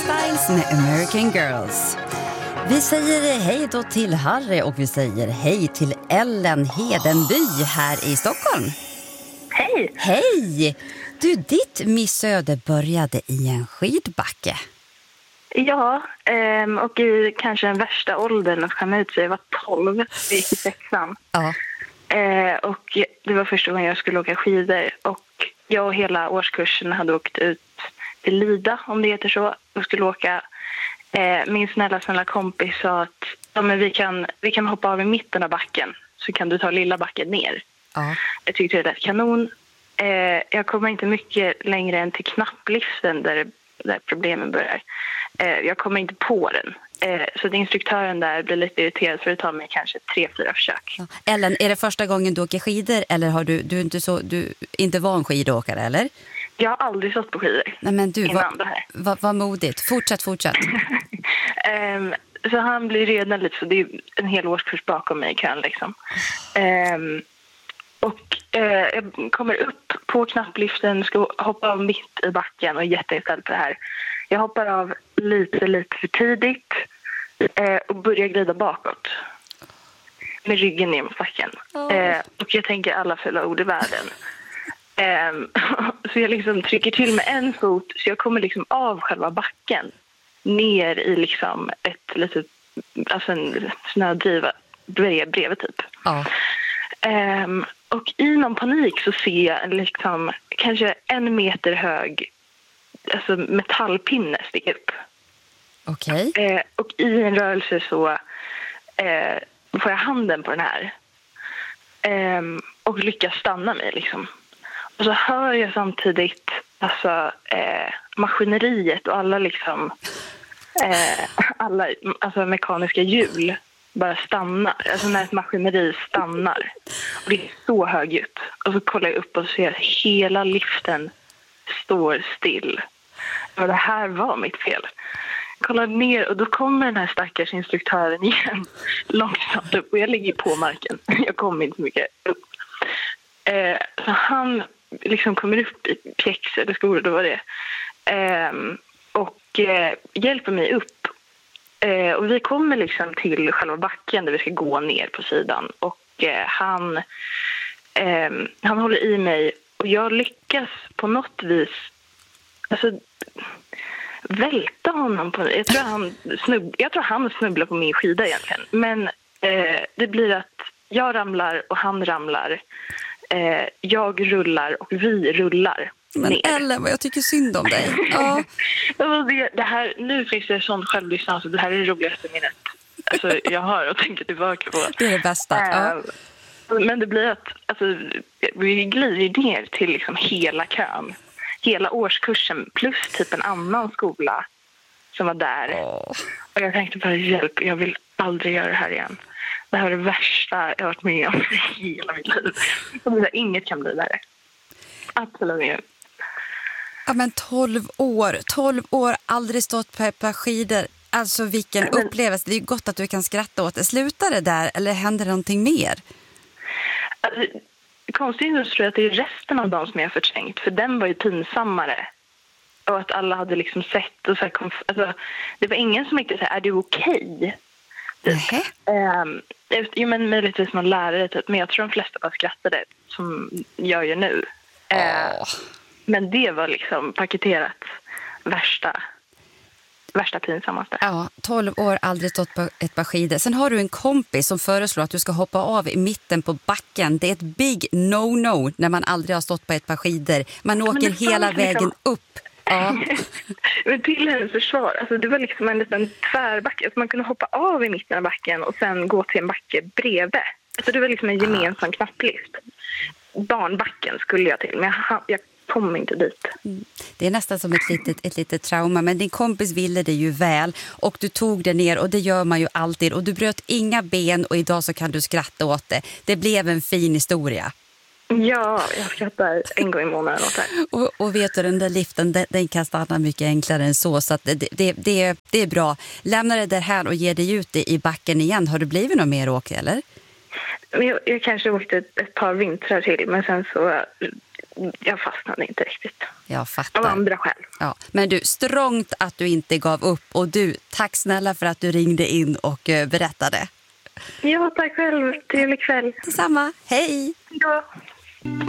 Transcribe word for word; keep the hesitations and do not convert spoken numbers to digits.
Styles med American Girls. Vi säger hej då till Harry och vi säger hej till Ellen Hedenby här i Stockholm. Hej! Hej! Du, ditt missöde började i en skidbacke. Ja, ehm, och i kanske den värsta åldern att skämma ut sig. Jag var tolv, jag gick i sexan. Ja. Eh, och det var första gången jag skulle åka skidor. Och jag och hela årskursen hade åkt ut till Lida, om det heter så, och skulle åka. Eh, min snälla, snälla kompis sa att ja, men vi, kan, vi kan hoppa av i mitten av backen, så kan du ta lilla backen ner. Ja. Jag tyckte det lät kanon. Eh, jag kommer inte mycket längre än till knappliften där, där problemen börjar. Eh, jag kommer inte på den. Eh, så att instruktören där blir lite irriterad för att ta mig kanske tre, fyra försök. Ja. Ellen, är det första gången du åker skidor eller har du, du, är inte så, du inte van skidåkare, eller? Jag har aldrig stått på skidor. Nej, men du, innan vad, det här. vad, vad modigt. Fortsätt, fortsätt. um, så han blir redan lite, så det är en hel årskurs bakom mig i kön liksom. Um, och uh, jag kommer upp på knappliften, ska hoppa av mitt i backen och är jätteinställd på det här. Jag hoppar av lite, lite för tidigt uh, och börjar glida bakåt. Med ryggen ner mot backen. Oh. Uh, och jag tänker alla fulla ord i världen. Um, så jag liksom trycker till med en fot, så jag kommer liksom av själva backen ner i liksom ett litet, alltså en snödriva bredvid typ. Ja. Um, och i någon panik så ser jag en liksom kanske en meter hög, alltså metallpinne sticka upp. Okej. Okay. Uh, och i en rörelse så uh, får jag handen på den här um, och lyckas stanna mig liksom. Och så hör jag samtidigt alltså, eh, maskineriet och alla liksom eh, alla alltså, mekaniska hjul bara stannar. Alltså när ett maskineri stannar. Och det är så högljutt. Och så kollar jag upp och ser att hela liften står still. Och det här var mitt fel. Kollar ner och då kommer den här stackars instruktören igen långsamt upp. Och jag ligger på marken. Jag kommer inte så mycket upp. Eh, så han liksom kommer upp i pjäx eller skor, då var det. Eh, och eh, hjälper mig upp. Eh, och vi kommer liksom till själva backen där vi ska gå ner på sidan. Och eh, han, eh, han håller i mig och jag lyckas på något vis alltså, välta honom. På, jag, tror han snubb, jag tror han snubblar på min skida egentligen. Men eh, det blir att jag ramlar och han ramlar. Eh, jag rullar och vi rullar men ner. Ellen, vad jag tycker synd om dig. Ja. det, det här, nu finns det sån självdistans och det här är det roligaste minnet alltså, jag har och tänker tillbaka på. Det är det bästa. Eh, ja. Men det blir att alltså, vi glider ner till liksom hela kön. Hela årskursen plus typ en annan skola som var där. Oh. Och jag tänkte bara, hjälp, jag vill aldrig göra det här igen. Det här är det värsta jag har varit med om i hela mitt liv. Och det där, inget kan bli värre. Absolut inget. Ja, men tolv år. tolv år, aldrig stått på ett par skidor. Alltså vilken men, upplevelse. Det är ju gott att du kan skratta åt det. Slutar det där eller händer det någonting mer? Alltså, konstigt nog tror jag att det är resten av dem som jag har förträngt. För den var ju pinsammare. Och att alla hade liksom sett. Och så här, alltså, det var ingen som inte sa, är du okej? Okay? Nej. Um, jo, men möjligtvis någon lärare typ, men jag tror de flesta bara skrattade som jag gör nu. Oh. Uh, men det var liksom paketerat värsta värsta pinsammaste. Ja, tolv år, aldrig stått på ett par skidor. Sen har du en kompis som föreslår att du ska hoppa av i mitten på backen. Det är ett big no-no när man aldrig har stått på ett par skidor. Man åker hela liksom vägen upp. Ja. Men till hennes försvar, alltså det var liksom en liten tvärbacke. Alltså man kunde hoppa av i mitten av backen och sen gå till en backe bredvid. Alltså det var liksom en gemensam knapplift. Barnbacken skulle jag till, men jag, jag kom inte dit. Mm. Det är nästan som ett litet, ett litet trauma, men din kompis ville det ju väl och du tog det ner och det gör man ju alltid. Och du bröt inga ben och idag så kan du skratta åt det. Det blev en fin historia. Ja, jag skrattar en gång i månaden åt det. Och, och vet du, den där liften, den, den kan stanna mycket enklare än så. Så att det, det, det, det är bra. Lämna det där här och ge dig ut i backen igen. Har du blivit någon mer åk, eller? Jag, jag kanske åkte ett, ett par vintrar till, men sen så jag fastnade inte riktigt. Jag fattar. Av andra skäl. Ja. Men du, strångt att du inte gav upp. Och du, tack snälla för att du ringde in och uh, berättade. Ja, tack själv. Trevlig kväll. Detsamma. Hej! Ja.